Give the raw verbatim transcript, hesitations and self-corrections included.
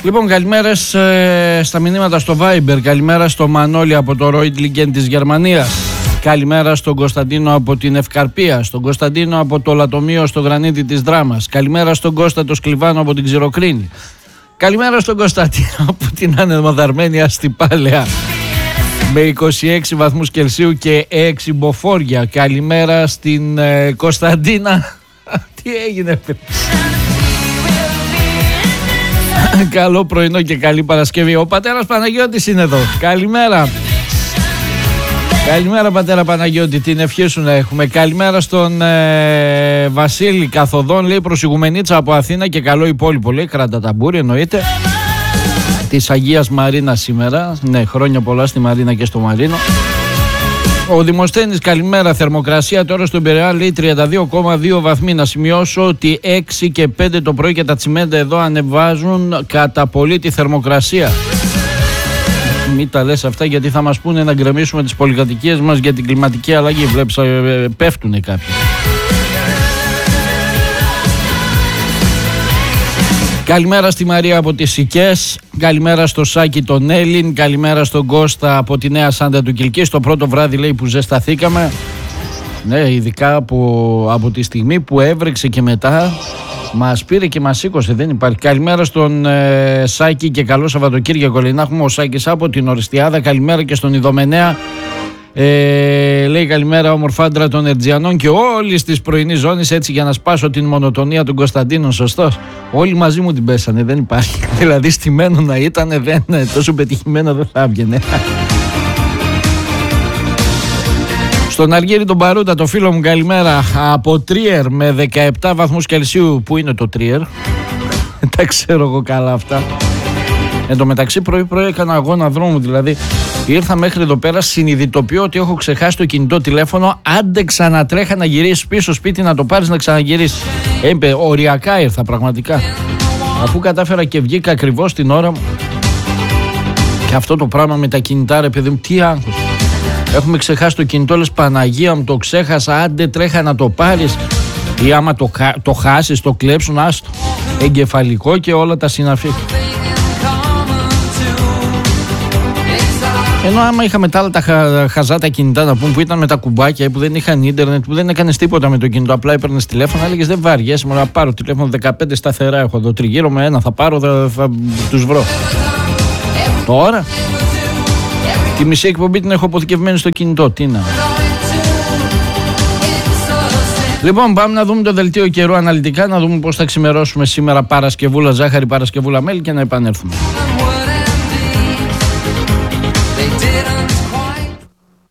Λοιπόν, καλημέρες ε, στα μηνύματα στο Viber. Καλημέρα στο Μανώλη από το Ρόιτλιγκεν της Γερμανίας. Καλημέρα στον Κωνσταντίνο από την Ευκαρπία. Στον Κωνσταντίνο από το Λατομείο στο Γρανίτη της Δράμας. Καλημέρα στον Κώστα το Σκλιβάνο από την Ξηροκρίνη. Καλημέρα στον Κωνσταντίνο από την ανεμοδαρμένη Αστυπάλαια με είκοσι έξι βαθμούς Κελσίου και έξι μποφόρια. Καλημέρα στην ε, Κωνσταντίνα. Τι έγινε, καλό πρωινό και καλή Παρασκευή. Ο πατέρας Παναγιώτης είναι εδώ. Καλημέρα. Καλημέρα πατέρα Παναγιώτη, την ευχή σου να έχουμε. Καλημέρα στον ε, Βασίλη Καθοδόν, λέει, προς Ηγουμενίτσα από Αθήνα και καλό υπόλοιπο, λέει, κράτα ταμπούρι, εννοείται, της Αγίας Μαρίνας σήμερα. Ναι, χρόνια πολλά στη Μαρίνα και στο Μαρίνο. Ο Δημοσθένης, καλημέρα, θερμοκρασία τώρα στον Πειραιά, λέει, τριάντα δύο κόμμα δύο βαθμοί. Να σημειώσω ότι έξι και πέντε το πρωί και τα τσιμέντα εδώ ανεβάζουν κατά πολύ τη θερμοκρασία. Μην τα λες αυτά, γιατί θα μας πούνε να γκρεμίσουμε τις πολυκατοικίες μας για την κλιματική αλλαγή. Βλέπεις, πέφτουνε κάποιοι. Καλημέρα στη Μαρία από τις Σικές. Καλημέρα στο Σάκη τον Έλλην. Καλημέρα στον Κώστα από τη Νέα Σάντα του Κιλκής. Το πρώτο βράδυ, λέει, που ζεσταθήκαμε. Ναι, ειδικά από, από τη στιγμή που έβρεξε και μετά μας πήρε και μας σήκωσε, δεν υπάρχει. Καλημέρα στον ε, Σάκη και καλό Σαββατοκύριακο, λέει, να έχουμε ο Σάκης από την Οριστιάδα. Καλημέρα και στον Ιδωμενέα. Ε, λέει καλημέρα ομορφάντρα των Ερτζιανών και όλης της πρωινής ζώνης, έτσι για να σπάσω την μονοτονία των Κωνσταντίνων. Σωστός. Όλοι μαζί μου την πέσανε, δεν υπάρχει. Δηλαδή στημένο να ήταν, δεν, τόσο πετυχημένο δεν θα έβγαινε. Στον Αργύρι τον Παρούτα, το φίλο μου, καλημέρα από Τρίερ με δεκαεπτά βαθμούς Κελσίου. Πού είναι το Τρίερ? Τα ξέρω εγώ καλά αυτά. Εν τω μεταξύ πρωί πρωί έκανα αγώνα δρόμου, δηλαδή ήρθα μέχρι εδώ πέρα, συνειδητοποιώ ότι έχω ξεχάσει το κινητό τηλέφωνο. Άντε ξανατρέχα να γυρίσεις πίσω σπίτι να το πάρεις να ξαναγυρίσεις. Έμπε, οριακά ήρθα πραγματικά. Αφού κατάφερα και βγήκα ακριβώς την ώρα μου. Και αυτό το πράγμα με τα κινητά, ρε παιδί μου, τι άγχος. Έχουμε ξεχάσει το κινητό, λες, Παναγία μου, το ξέχασα, άντε τρέχα να το πάρεις. Ή άμα το, το χάσεις, το κλέψουν, άστο. Εγκεφαλικό και όλα τα συναφή. Ενώ άμα είχαμε τα άλλα τα χα, χαζά τα κινητά, να πούμε, που ήταν με τα κουμπάκια, που δεν είχαν ίντερνετ, που δεν έκανες τίποτα με το κινητό, απλά έπαιρνες τηλέφωνο, έλεγες δεν βαριέσαι, μου να πάρω τηλέφωνο, δεκαπέντε σταθερά έχω εδώ τριγύρω με ένα, θα πάρω, θα, θα τους βρω. Τώρα τη μισή εκπομπή την έχω αποθηκευμένη στο κινητό, τι να. Λοιπόν, πάμε να δούμε το δελτίο καιρού αναλυτικά, να δούμε πώς θα ξημερώσουμε σήμερα. Παρασκευούλα ζάχαρη, Παρασκευούλα μέλι και να επανέλθουμε.